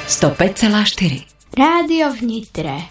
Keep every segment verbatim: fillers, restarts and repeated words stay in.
sto päť celá štyri. Rádio v Nitre.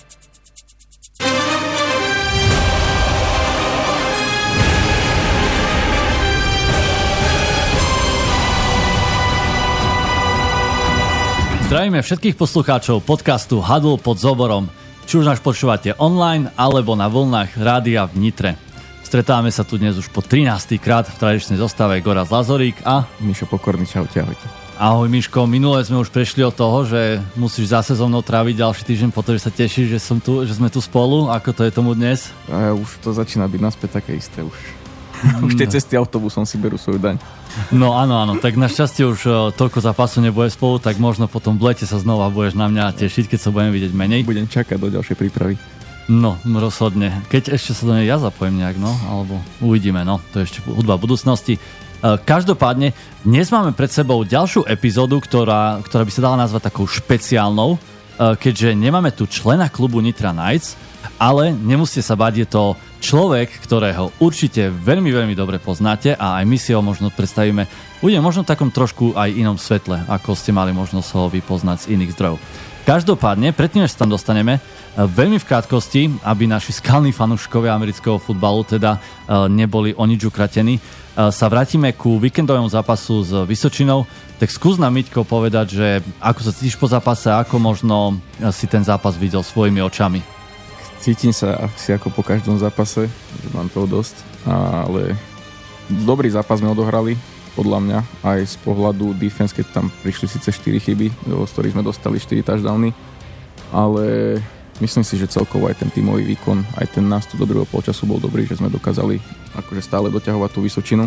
Zdravíme všetkých poslucháčov podcastu Huddle pod Zoborom. Či už nás počúvate online, alebo na vlnách Rádia v Nitre. Stretávame sa tu dnes už po trinástym krát v tradičnej zostave Gorazd Lazorík a Mišo Pokorný. Čaute, ahojte. Ahoj Miško, minule sme už prešli od toho, že musíš zase so mnou tráviť ďalší týždeň, potom že sa tešíš, že, som tu, že sme tu spolu. Ako to je tomu dnes? A už to začína byť naspäť také isté už. Už tie cesty autobusom si berú svoju daň. No áno, áno, tak našťastie už uh, toľko zápasu nebude spolu, tak možno potom v lete sa znova budeš na mňa tešiť, keď sa budeme vidieť menej. Budem čakať do ďalšej prípravy. No, rozhodne. Keď ešte sa do nej ja zapojím nejak, no, alebo uvidíme, no, to je ešte hudba budúcnosti. Uh, každopádne, dnes máme pred sebou ďalšiu epizódu, ktorá, ktorá by sa dala nazvať takou špeciálnou, uh, keďže nemáme tu člena klubu Nitra Knights, ale nemusíte sa báť, je to človek, ktorého určite veľmi, veľmi dobre poznáte a aj my si ho možno predstavíme. Bude možno v takom trošku aj inom svetle, ako ste mali možnosť ho vypoznať z iných zdrojov. Každopádne, predtým, než sa tam dostaneme, veľmi v krátkosti, aby naši skalní fanúškovia amerického futbalu teda neboli o nič ukratení, sa vrátime ku víkendovému zápasu s Vysočinou. Tak skús nám, Miťko, povedať, že ako sa cítiš po zápase, ako možno si ten zápas videl svojimi očami. Cítim sa asi ako po každom zápase, že mám toho dosť, ale dobrý zápas sme odohrali, podľa mňa, aj z pohľadu defense, keď tam prišli síce štyri chyby, z ktorých sme dostali štyri touchdowny, ale myslím si, že celkovo aj ten tímový výkon, aj ten nástup do druhého polčasu bol dobrý, že sme dokázali akože stále doťahovať tú Vysočinu,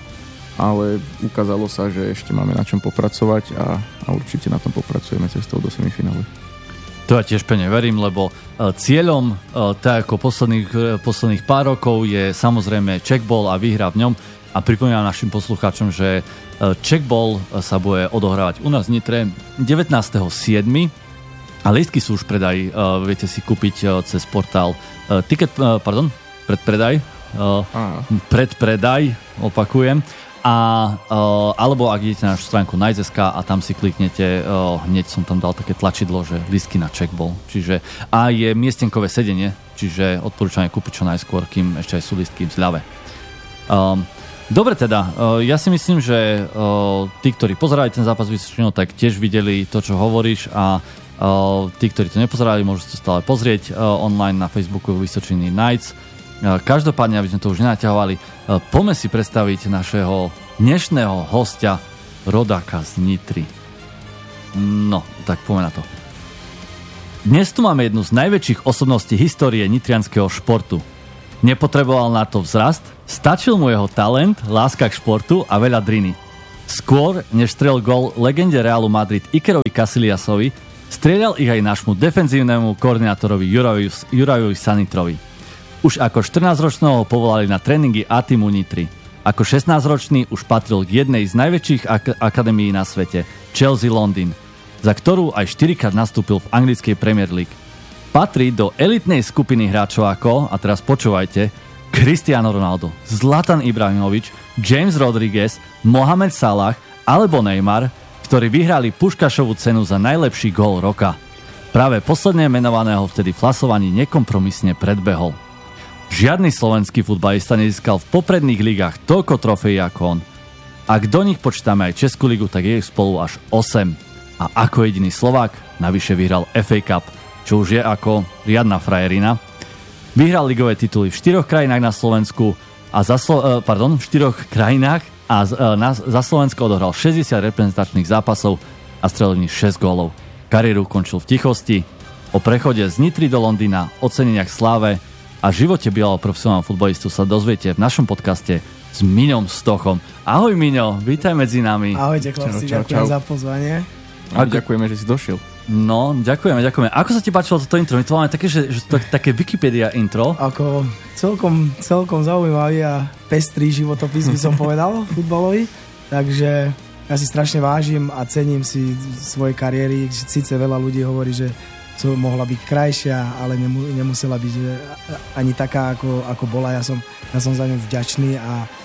ale ukázalo sa, že ešte máme na čom popracovať a, a určite na tom popracujeme cestou do semifinále. To ja tiež pevne verím, lebo cieľom tak ako posledných, posledných pár rokov je samozrejme checkball a výhra v ňom a pripomínam našim poslucháčom, že checkball sa bude odohrávať u nás v Nitre devätnásteho siedmeho a lístky sú už predaj, viete si kúpiť cez portál ticket, pardon, predpredaj predpredaj, opakujem. A, uh, alebo ak idete na našu stránku Knights bodka es ká a tam si kliknete, uh, hneď som tam dal také tlačidlo, že lístky na checkball. Čiže, a je miestenkové sedenie, čiže odporúčam kúpiť čo najskôr, kým ešte aj sú lístky v zľave. Um, dobre teda, uh, ja si myslím, že uh, tí, ktorí pozerali ten zápas Vysočinou, tak tiež videli to, čo hovoríš a uh, tí, ktorí to nepozerali, môžu to stále pozrieť uh, online na Facebooku Vysočiny Knights. Každopádne, aby sme to už nenaťahovali, poďme si predstaviť našeho dnešného hostia, rodáka z Nitry. No, tak poďme na to. Dnes tu máme jednu z najväčších osobností histórie nitrianskeho športu. Nepotreboval na to vzrast, stačil mu jeho talent, láska k športu a veľa driny. Skôr, než strel gól legende Realu Madrid Ikerovi Casiliasovi, strieľal ich aj nášmu defenzívnemu koordinátorovi Jurajovi Sanitrovi. Už ako štrnásťročného ho povolali na tréningy A-tímu Nitry. Ako šestnásťročný už patril k jednej z najväčších ak- akadémií na svete, Chelsea Londýn, za ktorú aj štyrikrát nastúpil v anglickej Premier League. Patrí do elitnej skupiny hráčov ako, a teraz počúvajte, Cristiano Ronaldo, Zlatan Ibrahimovič, James Rodriguez, Mohamed Salah alebo Neymar, ktorí vyhrali Puškašovú cenu za najlepší gól roka. Práve posledne menovaného vtedy v hlasovaní nekompromisne predbehol. Žiadny slovenský futbalista nezískal v popredných ligách toľko trofejí ako on. Ak do nich počítame aj Českú ligu, tak je ich spolu až osem. A ako jediný Slovák navyše vyhral ef á Cup, čo už je ako riadna frajerina. Vyhral ligové tituly v štyroch krajinách na Slovensku a za, Slo- pardon, v štyroch krajinách a na, za Slovensko odohral šesťdesiat reprezentačných zápasov a strelil v nich šesť gólov. Kariéru končil v tichosti. O prechode z Nitry do Londýna, oceneniach sláve a živote bývalého profesionálneho futbalistu sa dozviete v našom podcaste s Miňom Stochom. Ahoj Miňo, vítaj medzi nami. Ahojte chlapci, ďakujem čau. za pozvanie. A ďakujeme, že si došiel. No, ďakujeme, ďakujeme. Ako sa ti páčilo toto intro? My to máme také, že, že to, také Wikipedia intro. Ako celkom, celkom zaujímavý a pestrý životopis by som povedal futbalový. Takže ja si strašne vážim a cením si svoje kariéry. Sice veľa ľudí hovorí, že to mohla byť krajšia, ale nemu, nemusela byť ani taká, ako, ako bola. Ja som, ja som za ňu vďačný a,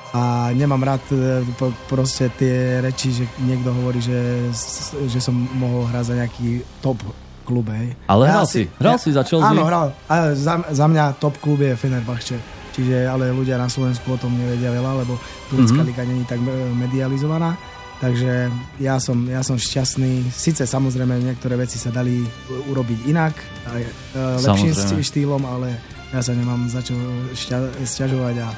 a nemám rád proste tie reči, že niekto hovorí, že, že som mohol hrať za nejaký top klub. Hej. Ale ja hral si, si, hral ja, si za Chelsea? Áno, hral. A za, za mňa top klub je Fenerbahče. Čiže, ale ľudia na Slovensku o tom nevedia veľa, lebo turecká mm-hmm. liga není tak medializovaná. Takže ja som, ja som šťastný. Sice samozrejme niektoré veci sa dali urobiť inak, aj lepším samozrejme. štýlom, ale ja sa nemám za čo šťa, sťažovať a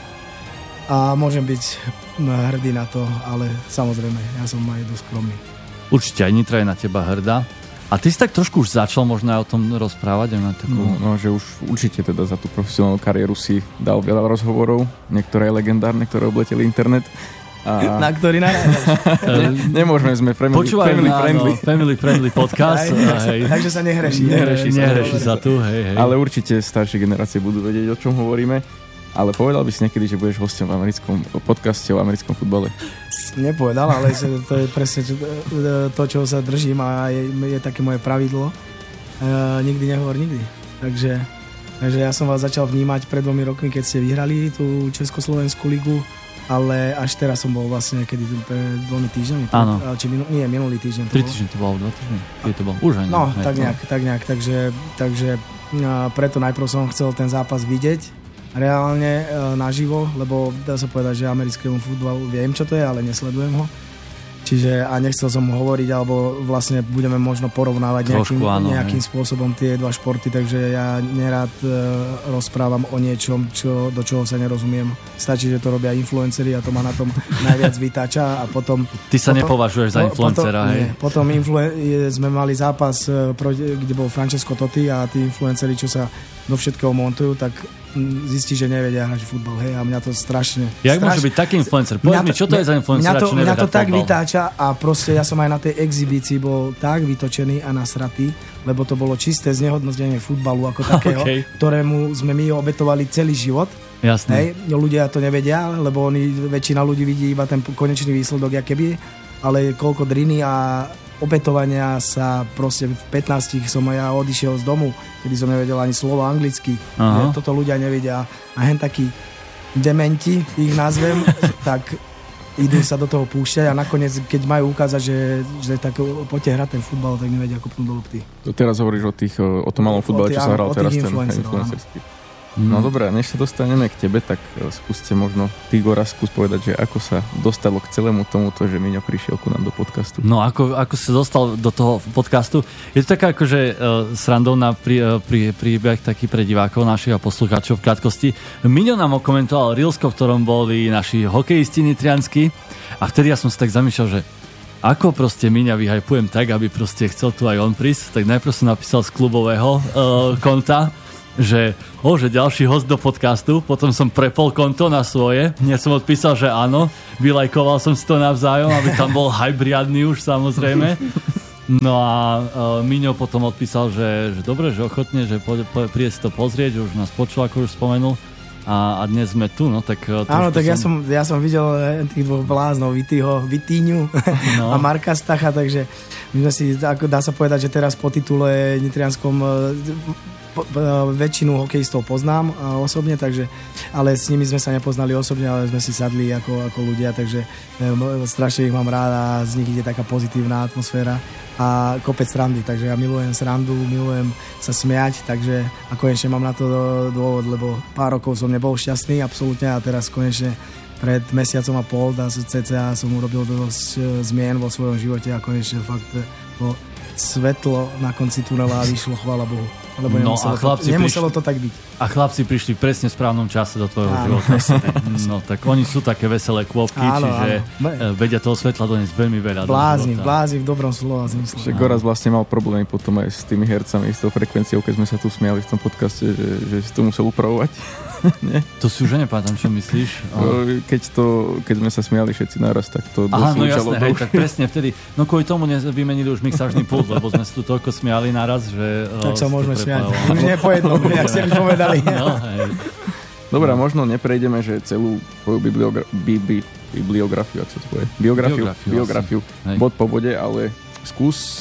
A môžem byť hrdý na to, ale samozrejme, ja som aj dosť skromný. Určite aj Nitra je na teba hrdá. A ty si tak trošku už začal možno aj o tom rozprávať? Aj na takú... no, no, že už určite teda za tú profesionálnu kariéru si dal veľa rozhovorov, niektoré aj legendárne, ktoré obleteli internet. A... Na ktorý narážaš? Nemôžeme, sme family, family friendly. Áno, family friendly podcast. Aj, hej. Takže sa nehreší. Nehreší, nehreší sa tu. Hej, hej. Ale určite staršie generácie budú vedieť, o čom hovoríme. Ale povedal by si niekedy, že budeš hosťom v americkom podcaste o americkom futbale? Nepovedal, ale to je presne to, čo sa držím a je, je také moje pravidlo. Uh, nikdy nehovor nikdy. Takže, takže ja som vás začal vnímať pred dvomi rokmi, keď ste vyhrali tú Československú ligu, ale až teraz som bol vlastne kedy pred dvomi týždňami. Áno. Či minu, nie, minulý týždeň. Tri týždň to bolo, dva týždne. Je to bol už aj. No, tak nejak, tak nejak. Takže, takže uh, preto najprv som chcel ten zápas vidieť reálne e, naživo, lebo dá sa povedať, že americkému futbalu viem, čo to je, ale nesledujem ho. Čiže a nechcel som hovoriť, alebo vlastne budeme možno porovnávať nejakým, Trošku, áno, nejakým spôsobom tie dva športy, takže ja nerád e, rozprávam o niečom, čo, do čoho sa nerozumiem. Stačí, že to robia influenceri a to ma na tom najviac vytáča a potom... Ty sa potom, nepovažuješ za influencera, potom, hej? Nie, potom influ- sme mali zápas, e, kde bol Francesco Totti a tí influenceri, čo sa do všetkého montujú, tak zistí, že nevedia hrať futbal, hej, a mňa to strašne... Jak straš... môže byť taký influencer? Povedz mi, čo to mňa, je za influencera, mňa to, čo nevie mňa to tak futbal? vytáča a proste ja som aj na tej exhibícii bol tak vytočený a nasratý, lebo to bolo čisté znehodnotenie futbalu ako takého, okay. ktorému sme my obetovali celý život. Jasné. Hej, ľudia to nevedia, lebo oni, väčšina ľudí vidí iba ten konečný výsledok, aké by, ale koľko driny a opätovania sa proste v pätnástich som ja odišiel z domu, kedy som nevedel ani slovo anglicky. Toto ľudia nevedia. A hen takí dementi, ich nazvem, tak idú sa do toho púšťať a nakoniec, keď majú ukázať, že, že tak poďte hrať ten futbal, tak nevedia kopnúť do lopty. To teraz hovoríš o, tých, o tom malom futbale, čo sa hral teraz ten influencerský. No dobré, než sa dostaneme k tebe, tak skúste možno ty, Gora, skús povedať, že ako sa dostalo k celému tomuto, že Miňo prišiel ku nám do podcastu. No ako, ako sa dostal do toho podcastu, je to taká akože uh, srandovná prí, uh, prí, príbeh taký pre divákov našich a poslucháčov v krátkosti. Miňo nám okomentoval Reelsko, v ktorom boli naši hokejisti nitrianskí a vtedy ja som si tak zamýšľal, že ako proste Miňa vyhajpujem tak, aby proste chcel tu aj on prísť, tak najprv som napísal z klubového uh, konta, že, oh, že ďalší host do podcastu, potom som prepol konto na svoje, hneď som odpísal, že áno, vylajkoval som si to navzájom, aby tam bol hype riadny už samozrejme. No a uh, Miňo potom odpísal, že, že dobre, že ochotne, že po, po, príde si to pozrieť, už nás počul, ako už spomenul. A, a dnes sme tu, no tak... Áno, tak som... Ja, som, ja som videl tých dvoch bláznov, Vityho, Vityňu no. a Marka Stacha, takže my sme si, ako dá sa povedať, že teraz po titule nitrianskom po, po, väčšinu hokejistov poznám osobne, takže, ale s nimi sme sa nepoznali osobne, ale sme si sadli ako, ako ľudia, takže e, strašne ich mám rád a z nich ide taká pozitívna atmosféra a kopec srandy, takže ja milujem srandu, milujem sa smiať, takže a konečne mám na to dôvod, lebo pár rokov som nebol šťastný absolútne a teraz konečne pred mesiacom a pol dá sa cca som urobil dosť zmien vo svojom živote a konečne fakt to svetlo na konci tunela vyšlo, chvála Bohu. Lebo no nemuselo, to, nemuselo prišli, to tak byť. A chlapci prišli v presne správnom čase do tvojho áno, života. No tak oni sú také veselé kôpky, áno, čiže áno. vedia toho svetla doniesť veľmi veľa. Blázni, blázni v dobrom slova zmysle. Že Goraz vlastne mal problémy potom aj s tými hercami, s tou frekvenciou, keď sme sa tu smiali v tom podcaste, že, že si to musel upravovať. Nie? To si už nepamätám, čo myslíš. Keď, to, keď sme sa smiali všetci naraz, tak to Aha, no jasné, hej, tak presne vtedy. No kvôli tomu vymenili už mixážny pult, lebo sme sa tu toľko smiali naraz, že... Tak sa môžeme smiať. Už nie po jednom, jak ste mi povedali. No, hej. Dobre, možno neprejdeme, že celú tvoju bibliogra- bi- bi- bibliografiu, ako sa to povie? Biografiu, biografiu, biografiu bod po bode, ale skús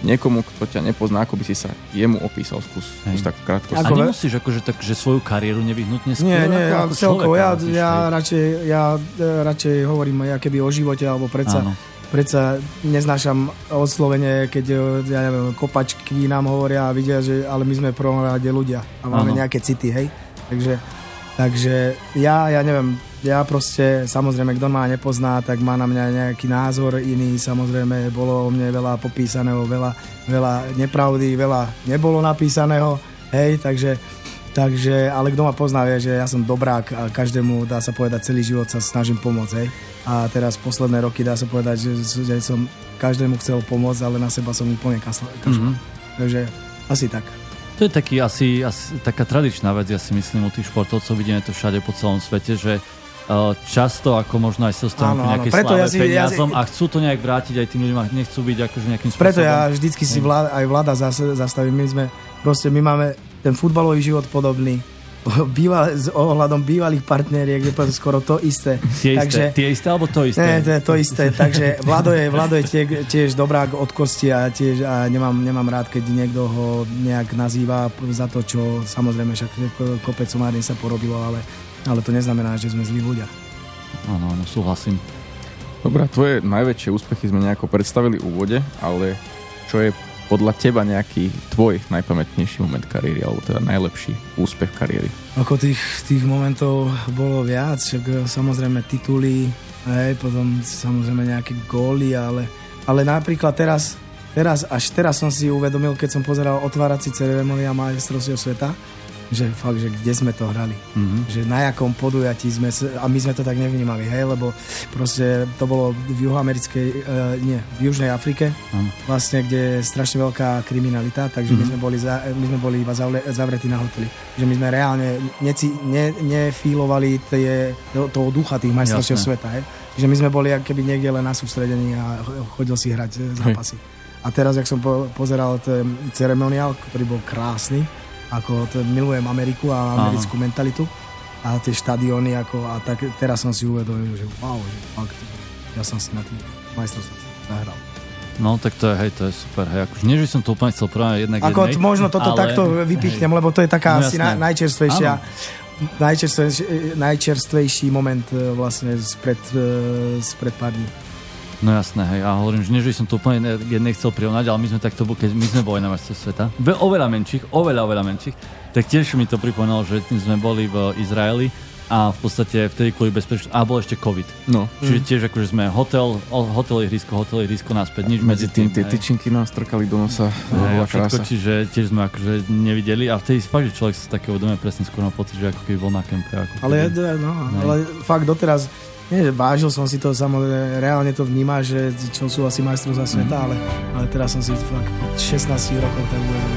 niekomu, kto ťa nepozná, ako by si sa jemu opísal, skús, skús tak krátko. A nemusíš akože tak, že svoju kariéru nevyhnutne skôr? Nie, nie, ja, ako celkovo, ja, musíš, ja, radšej, ja radšej hovorím ja keby o živote, alebo predsa, predsa neznášam oslovenie, keď ja neviem, kopačky nám hovoria a vidia, že ale my sme v prvom rade ľudia a máme ano. Nejaké city, hej. Takže, takže ja, ja neviem, ja proste, samozrejme, kto ma nepozná, tak má na mňa nejaký názor iný, samozrejme, bolo o mne veľa popísaného, veľa, veľa nepravdy, veľa nebolo napísaného, hej, takže, takže, ale kto ma pozná, vie, že ja som dobrák a každému, dá sa povedať, celý život sa snažím pomôcť, hej. A teraz posledné roky dá sa povedať, že, že som každému chcel pomôcť, ale na seba som úplne kašľal. Mm-hmm. Takže asi tak. To je taký, asi, asi taká tradičná vec, ja si myslím, u tých športovcov, vidíme to všade po celom svete, že uh, často ako možno aj sa dostanú nejaké sláve ja si, peniazom ja si, a chcú to nejak vrátiť aj tým ľuďom a nechcú byť akože nejakým spôsobom. Preto ja vždycky si vláda, aj vláda zastavím, my sme, proste my máme ten futbalový život podobný, Býval, s ohľadom bývalých partneriek je to skoro to isté. Tie takže, isté, tie isté alebo to isté? Nie, to je to isté. Takže Vlado je, Vlado je tie, tiež dobrák od kosti a, tiež, a nemám, nemám rád, keď niekto ho nejak nazýva za to, čo samozrejme však kopec somárne sa porobilo, ale, ale to neznamená, že sme zlí ľudia. Áno, áno, súhlasím. Dobrá, tvoje najväčšie úspechy sme nejako predstavili v úvode, ale čo je podľa teba nejaký tvoj najpamätnejší moment kariéry, alebo teda najlepší úspech kariéry? Ako tých, tých momentov bolo viac, však samozrejme tituly, hej, potom samozrejme nejaké góly, ale, ale napríklad teraz, teraz, až teraz som si uvedomil, keď som pozeral otvárací ceremonia majstrovstiev sveta, že fakt, že kde sme to hrali. Mm-hmm. Že na jakom podujatí sme, a my sme to tak nevnímali, hej, lebo proste to bolo v juhoamerickej, uh, nie, v Južnej Afrike, mm. vlastne, kde je strašne veľká kriminalita, takže mm-hmm. my sme boli, za, my sme boli iba zavle, zavretí na hoteli. Že my sme reálne neci, ne, nefílovali tie, toho ducha tých majstrovstiev sveta, hej. Že my sme boli keby niekde len na sústredení a chodil si hrať zápasy. Hej. A teraz, jak som po, pozeral ten ceremoniál, ktorý bol krásny, ako to, milujem Ameriku a americkú Áno. mentalitu a tie štadióny ako, a tak teraz som si uvedomil, že wow, že fakt, ja som si na tým majstrovstvách zahral. No tak to je, hej, to je super, hej, akože nie, že som to úplne chcel prvá jednak ako jednej. Ako možno toto ale... takto vypichnem, hej. Lebo to je taká no, asi na, najčerstvejšia najčerstvejší, najčerstvejší moment vlastne spred, spred pár dní. No jasné, hej, a hovorím, že nie, že som to úplne nechcel prirovnať, ale my sme takto, keď my sme boli na majstrovstvách sveta, oveľa menších, oveľa, oveľa menších, tak tiež mi to pripomínalo, že sme boli v Izraeli a v podstate vtedy kvôli bezpečnosti, a bol ešte COVID. No. Čiže tiež akože sme hotel, hotel ihrisko, hotel ihrisko naspäť, nič medzi tým. Tie tyčinky nás trkali do nosa, bola krása. Čiže tiež sme akože nevideli a vtedy fakt, že človek sa také uvedomuje presne skôr na pocit, že ako keby bol na kempe. Ako ale, no, ale fakt doteraz nie, že vážil som si to, samozrejme, reálne to vníma, že čo sú asi majstrovstvá sveta, ale, ale teraz som si fakt šestnásť rokov tak uvedomil.